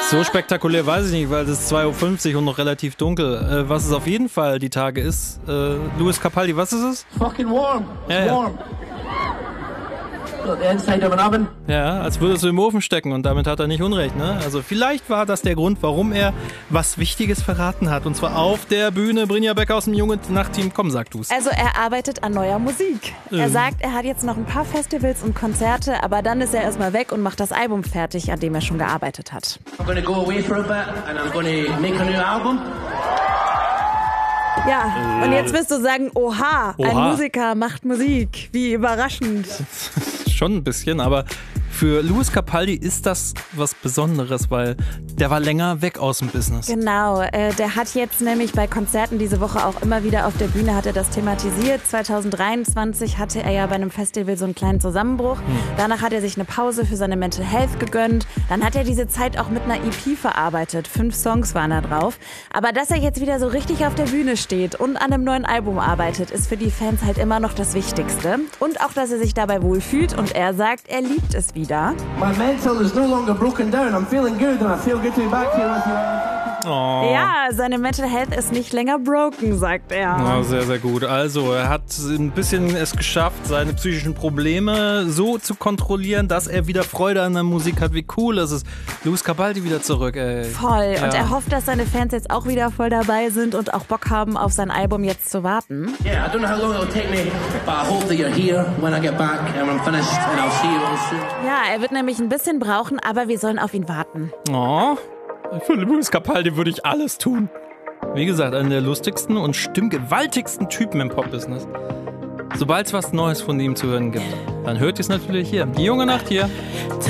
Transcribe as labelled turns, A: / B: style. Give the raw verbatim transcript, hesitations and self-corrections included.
A: So spektakulär weiß ich nicht, weil es ist zwei Uhr fünfzig und noch relativ dunkel. Äh, was es auf jeden Fall die Tage ist, äh, Lewis Capaldi, was ist es?
B: Fucking warm.
A: Ja, ja.
B: Warm. Got the inside of an oven.
A: Ja, als würdest du im Ofen stecken und damit hat er nicht Unrecht, ne? Also vielleicht war das der Grund, warum er was Wichtiges verraten hat. Und zwar auf der Bühne. Brynja Becker aus dem Junge Nachtteam. Komm, sag du's.
C: Also er arbeitet an neuer Musik.
A: Ähm.
C: Er sagt, er hat jetzt noch ein paar Festivals und Konzerte, aber dann ist er erstmal weg und macht das Album fertig, an dem er schon gearbeitet hat.
B: I'm gonna go away for a bit and I'm gonna make a new album.
C: Ja, und jetzt wirst du sagen, oha,
A: Oha.
C: ein Musiker macht Musik. Wie überraschend.
A: Schon ein bisschen, aber für Lewis Capaldi ist das was Besonderes, weil der war länger weg aus dem Business.
C: Genau, äh, der hat jetzt nämlich bei Konzerten diese Woche auch immer wieder auf der Bühne hat er das thematisiert. zwanzig dreiundzwanzig hatte er ja bei einem Festival so einen kleinen Zusammenbruch. Hm. Danach hat er sich eine Pause für seine Mental Health gegönnt. Dann hat er diese Zeit auch mit einer E P verarbeitet. Fünf Songs waren da drauf. Aber dass er jetzt wieder so richtig auf der Bühne steht und an einem neuen Album arbeitet, ist für die Fans halt immer noch das Wichtigste. Und auch, dass er sich dabei wohlfühlt. Und er sagt, er liebt es wieder.
B: My mental is no longer broken down. I'm feeling good and I feel good to be back here with you.
A: Oh.
C: Ja, seine Mental Health ist nicht länger broken, sagt er.
A: Ja, sehr, sehr gut. Also, er hat ein bisschen es geschafft, seine psychischen Probleme so zu kontrollieren, dass er wieder Freude an der Musik hat. Wie cool ist es. Lewis Capaldi wieder zurück, ey.
C: Voll.
A: Ja.
C: Und er hofft, dass seine Fans jetzt auch wieder voll dabei sind und auch Bock haben, auf sein Album jetzt zu warten.
B: Yeah, I don't know how long it'll take me, but I hope that you're here when I get back and I'm finished and I'll see you all soon.
C: Ja, er wird nämlich ein bisschen brauchen, aber wir sollen auf ihn warten.
A: Oh, für Lewis Capaldi würde ich alles tun. Wie gesagt, einer der lustigsten und stimmgewaltigsten Typen im Pop-Business. Sobald es was Neues von ihm zu hören gibt, dann hört ihr es natürlich hier. Die junge Nacht hier.